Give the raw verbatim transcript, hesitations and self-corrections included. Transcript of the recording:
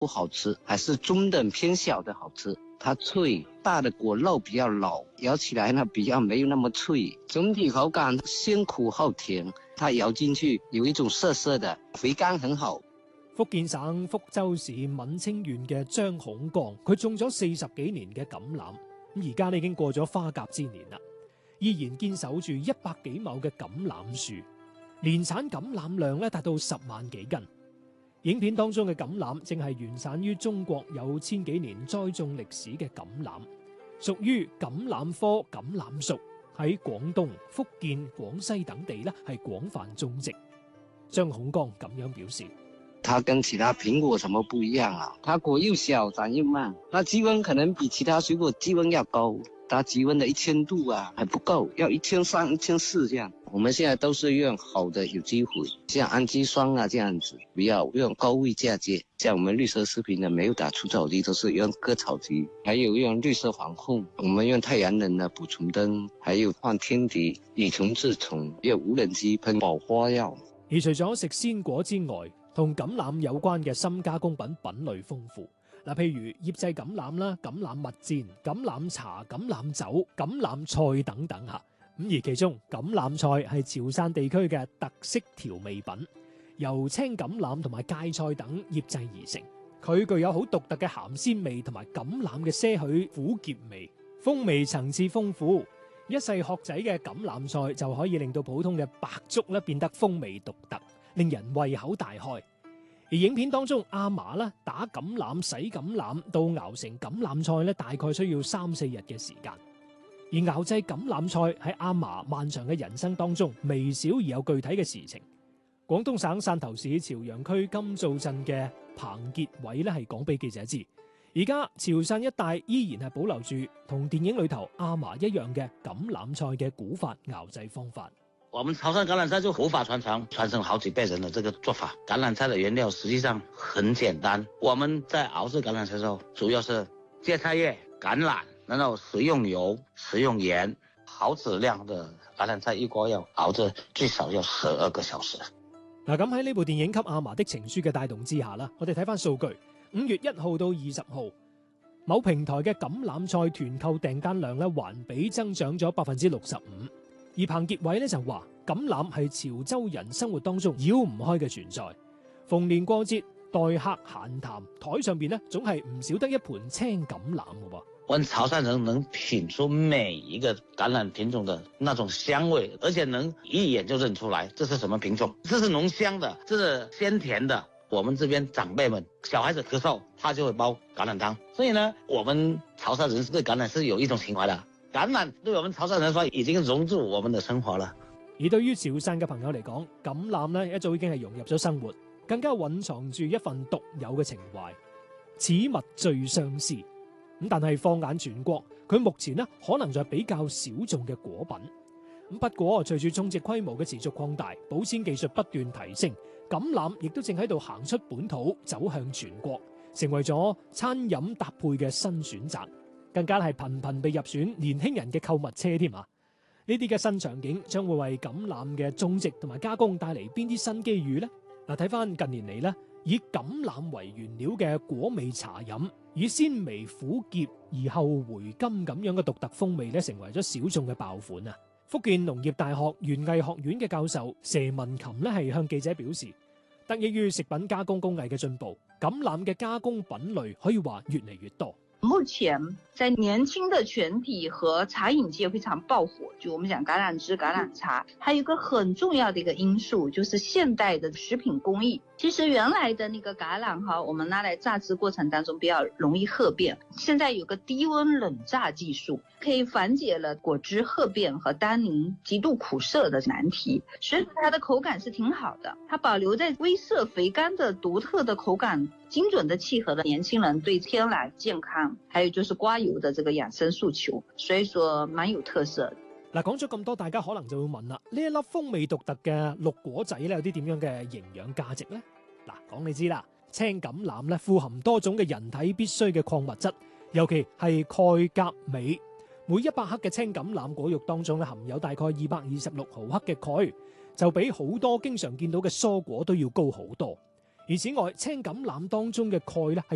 不好吃，还是中等偏小的好吃。它脆，大的果肉比较老，咬起来呢比较没有那么脆，总体口感先苦後甜，它咬進去有一種澀澀的，回甘很好。 福建省福州市閩清縣嘅張孔剛，佢種咗四十幾年嘅橄欖，咁而家已經過咗花甲之年啦，依然堅守住一百幾畝嘅橄欖樹，年產橄欖量咧達到十萬幾斤。影片當中嘅橄欖正係原產於中國有千幾年栽種歷史嘅橄欖，屬於橄欖科橄欖屬，喺廣東、福建、廣西等地咧係廣泛種植。張孔剛咁樣表示： 它跟其他蘋果什麼不一樣啊？它果又小，長又慢，它基溫可能比其他水果基溫要高，它基溫的一千度啊還不夠，要一千三、一千四這樣。我們現在都是用好的有機肥，像氨基酸啊這樣子，不要用高位嫁接。像我們綠色食品呢，沒有打除草劑，都是用割草劑，還有用綠色防控，我們用太陽能的捕蟲燈，還有放天敵，以蟲治蟲，用無人機噴保花藥。 而除咗食鮮果之外，同橄欖有關嘅深加工品品類豐富。嗱，譬如醃製橄欖啦、橄欖蜜餞、橄欖茶、橄欖酒、橄欖菜等等嚇。咁而其中橄欖菜係潮汕地區嘅特色調味品，由青橄欖同埋芥菜等醃製而成。佢具有好獨特嘅鹹鮮味同埋橄欖嘅些許苦澀味，風味層次豐富。一細殼仔嘅橄欖菜就可以令到普通嘅白粥咧變得風味獨特，令人胃口大開。而影片當中阿嫲咧打橄欖、洗橄欖到熬成橄欖菜咧，大概需要三四日嘅時間。而熬製橄欖菜喺阿嫲漫長嘅人生當中，微小而有具體嘅事情。廣東省汕頭市潮陽區金灶鎮嘅彭傑偉咧係講俾記者知，而家潮汕一帶依然係保留住同電影裏頭阿嫲一樣嘅橄欖菜嘅古法熬製方法。 我們潮汕橄欖菜就古法傳承，傳承好幾輩人的這個做法。橄欖菜的原料實際上很簡單，我們在熬製橄欖菜的時候，主要是芥菜葉、橄欖，然後食用油、食用鹽。好質量的橄欖菜一鍋要熬製最少要十二個小時。 嗱，咁喺呢部電影《給阿嫲的情書》嘅帶動之下啦，我哋睇翻數據，五月一號到二十號，某平台嘅橄欖菜團購訂單量咧，環比增長咗百分之六十五。而彭傑偉咧就話，橄欖係潮州人生活當中繞唔開嘅存在。逢年過節，待客閒談，台上邊咧總係唔少得一盤青橄欖嘅噃。 我們潮汕人能品出每一個橄欖品種的那種香味，而且能一眼就認出來這是什麼品種，這是濃香的，這是鮮甜的。我們這邊長輩們，小孩子咳嗽，他就會煲橄欖湯。所以呢，我們潮汕人對橄欖是有一種情懷的。橄欖對我們潮汕人說已經融入我們的生活了。 而對於潮汕嘅朋友嚟講，橄欖呢一早已經係融入咗生活，更加蘊藏住一份獨有嘅情懷。此物最相思。咁但係放眼全國，佢目前呢可能就係比較小眾嘅果品。咁不過隨住種植規模嘅持續擴大，保鮮技術不斷提升，橄欖亦都正喺度行出本土，走向全國，成為咗餐飲搭配嘅新選擇，更加係頻頻被入選年輕人嘅購物車添啊！呢啲嘅新場景將會為橄欖嘅種植同埋加工帶嚟邊啲新機遇呢？嗱，睇翻近年嚟呢，以橄欖為原料嘅果味茶飲，以鮮微苦澀而後回甘咁樣嘅獨特風味咧，成為咗小眾嘅爆款啊！福建農業大學園藝學院嘅教授佘文琴咧係向記者表示，得益於食品加工工藝嘅進步，橄欖嘅加工品類可以話越嚟越多。 目前在年輕的群體和茶飲界非常爆火，就我們講橄欖汁、橄欖茶，還有一個很重要的一個因素，就是現代的食品工藝。其實原來的那個橄欖哈，我們拿來榨汁過程當中比較容易褐變，現在有個低溫冷榨技術，可以緩解了果汁褐變和單寧極度苦澀的難題，所以它的口感是挺好的，它保留在微澀肥甘的獨特的口感，精準的契合了年輕人對天然健康，還有就是刮油的這個養生訴求，所以說蠻有特色。 嗱，講咗咁多，大家可能就會問啦，呢一粒風味獨特嘅綠果仔咧，有啲點樣嘅營養價值呢？嗱，講你知啦，青橄欖咧富含多種嘅人體必需嘅礦物質，尤其係鈣、鉀、鎂。每一百克嘅青橄欖果肉當中咧含有大概二百二十六毫克嘅鈣，就比好多經常見到嘅蔬果都要高好多。而此外，青橄欖當中嘅鈣咧係